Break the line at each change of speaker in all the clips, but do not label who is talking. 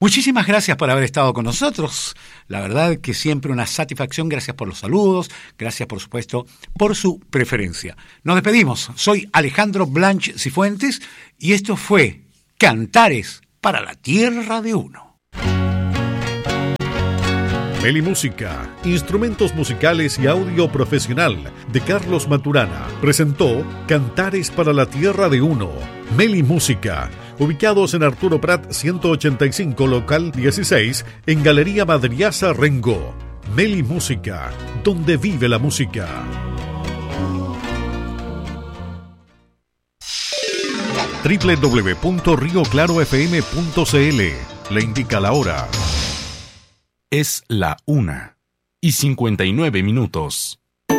Muchísimas gracias por haber estado con nosotros. La verdad que siempre una satisfacción. Gracias por los saludos. Gracias, por supuesto, por su preferencia. Nos despedimos. Soy Alejandro Blanch Cifuentes y esto fue Cantares para la Tierra de Uno.
Meli Música, instrumentos musicales y audio profesional de Carlos Maturana, presentó Cantares para la Tierra de Uno. Meli Música, ubicados en Arturo Prat 185, local 16, en Galería Madriaza, Rengo. Meli Música, donde vive la música. www.rioclarofm.cl le indica la hora.
Es la 1:59.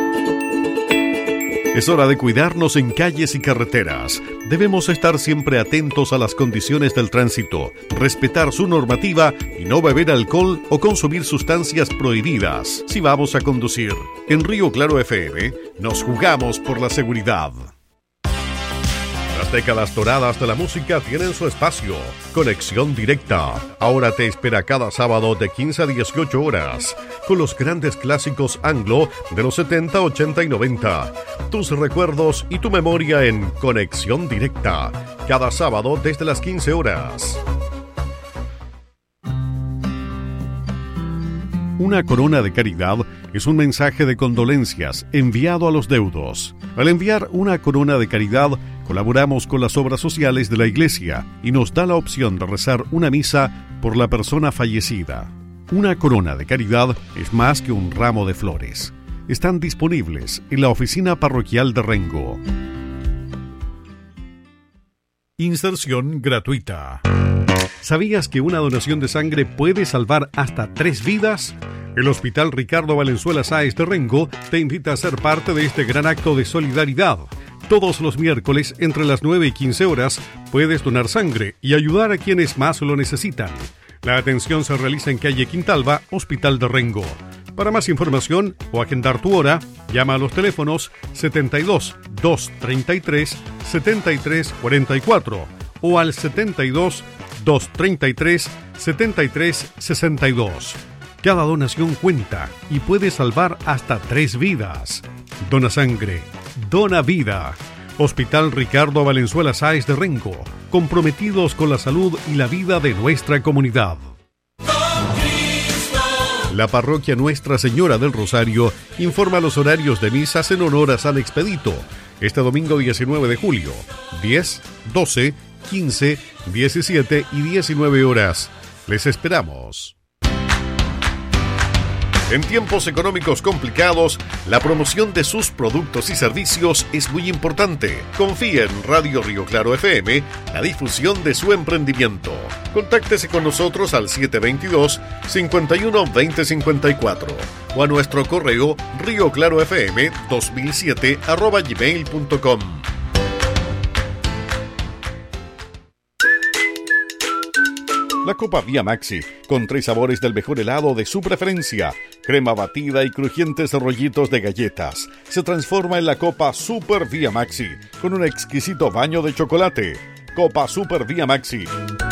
Es hora de cuidarnos en calles y carreteras. Debemos estar siempre atentos a las condiciones del tránsito, respetar su normativa y no beber alcohol o consumir sustancias prohibidas si vamos a conducir. En Río Claro FM nos jugamos por la seguridad. Las décadas doradas de la música tienen su espacio. Conexión Directa. Ahora te espera cada sábado de 15 a 18 horas, con los grandes clásicos anglo de los 70, 80 y 90. Tus recuerdos y tu memoria en Conexión Directa. Cada sábado desde las 15 horas. Una corona de caridad es un mensaje de condolencias enviado a los deudos. Al enviar una corona de caridad, colaboramos con las obras sociales de la Iglesia y nos da la opción de rezar una misa por la persona fallecida. Una corona de caridad es más que un ramo de flores. Están disponibles en la oficina parroquial de Rengo. Inserción gratuita. ¿Sabías que una donación de sangre puede salvar hasta 3 vidas? El Hospital Ricardo Valenzuela Sáez de Rengo te invita a ser parte de este gran acto de solidaridad. Todos los miércoles, entre las 9 y 15 horas, puedes donar sangre y ayudar a quienes más lo necesitan. La atención se realiza en calle Quintalba, Hospital de Rengo. Para más información o agendar tu hora, llama a los teléfonos 72 233 73 44 o al 72 233 73 62. Cada donación cuenta y puede salvar hasta 3 vidas. Dona sangre, dona vida. Hospital Ricardo Valenzuela Sáez de Rengo, comprometidos con la salud y la vida de nuestra comunidad. La parroquia Nuestra Señora del Rosario informa los horarios de misas en honor a San Expedito. Este domingo 19 de julio, 10, 12, 15, 17 y 19 horas. Les esperamos. En tiempos económicos complicados, la promoción de sus productos y servicios es muy importante. Confíe en Radio Río Claro FM la difusión de su emprendimiento. Contáctese con nosotros al 722-51-2054 o a nuestro correo rioclarofm2007@gmail.com. La Copa Vía Maxi, con 3 sabores del mejor helado de su preferencia, crema batida y crujientes rollitos de galletas, se transforma en la Copa Super Vía Maxi, con un exquisito baño de chocolate. Copa Super Vía Maxi.